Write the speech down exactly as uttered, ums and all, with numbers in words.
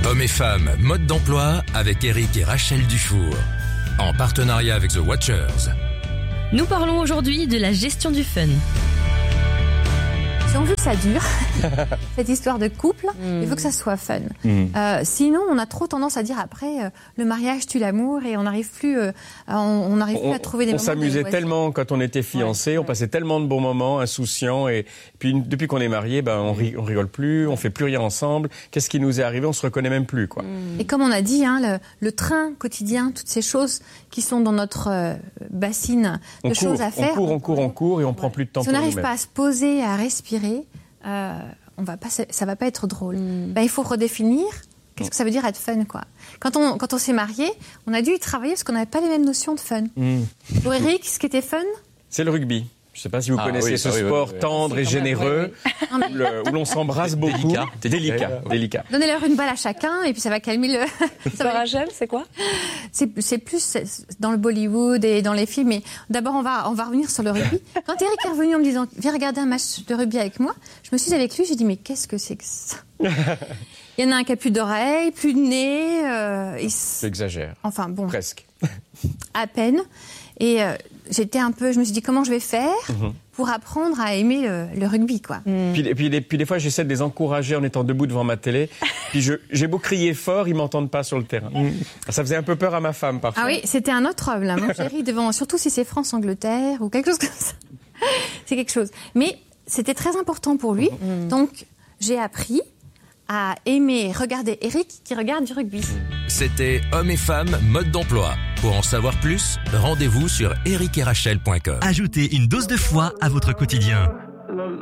Hommes et femmes, mode d'emploi avec Eric et Rachel Dufour. En partenariat avec The Watchers. Nous parlons aujourd'hui de la gestion du fun. Si on veut que ça dure, cette histoire de couple, mmh. il faut que ça soit fun. Mmh. Euh, sinon, on a trop tendance à dire après, euh, le mariage tue l'amour et on n'arrive plus, euh, on n'arrive plus à trouver des on moments. On s'amusait tellement quand on était fiancés, ouais, on ouais. passait tellement de bons moments, insouciants. Et puis depuis qu'on est mariés, ben, on, ri, on rigole plus, on fait plus rien ensemble. Qu'est-ce qui nous est arrivé? On se reconnaît même plus, quoi. Mmh. Et comme on a dit, hein, le, le train quotidien, toutes ces choses qui sont dans notre euh, bassine de on choses court, à faire. On court, on court, on court et on ouais. prend plus de temps si pour on nous-mêmes. n'arrive pas à se poser, à respirer, Euh, on va pas, ça va pas être drôle. Mm. Ben, il faut redéfinir qu'est-ce que ça veut dire être fun, quoi. Quand on, quand on s'est marié, on a dû y travailler parce qu'on n'avait pas les mêmes notions de fun. Mm. Pour Eric, ce qui était fun, c'est le rugby. Je ne sais pas si vous ah, connaissez oui, ce oui, sport oui, oui. tendre et généreux, oui, oui. où, le, où l'on s'embrasse beaucoup. Délicat. Délicat. Ouais. Délicat. Donnez-leur une balle à chacun et puis ça va calmer le... ça va... Rachel, c'est quoi? c'est, c'est plus dans le Bollywood et dans les films. Mais d'abord, on va, on va revenir sur le rugby. Quand Eric est revenu en me disant « Viens regarder un match de rugby avec moi », je me suis dit avec lui, j'ai dit « Mais qu'est-ce que c'est que ça ?» Il y en a un qui a plus d'oreilles, plus de nez. Euh, et J'exagère. Enfin bon. Presque. À peine. Et euh, j'étais un peu, je me suis dit comment je vais faire mmh. pour apprendre à aimer le, le rugby, quoi. Mmh. Puis, puis, des, puis des fois, j'essaie de les encourager en étant debout devant ma télé. Puis je, j'ai beau crier fort, ils m'entendent pas sur le terrain. Mmh. Ça faisait un peu peur à ma femme parfois. Ah oui, c'était un autre homme là, mon chéri, devant, surtout si c'est France-Angleterre ou quelque chose comme ça. C'est quelque chose. Mais c'était très important pour lui, mmh. donc j'ai appris à aimer regarder Eric qui regarde du rugby. C'était Hommes et femmes, mode d'emploi. Pour en savoir plus, rendez-vous sur eric et rachel point com. Ajoutez une dose de foi à votre quotidien.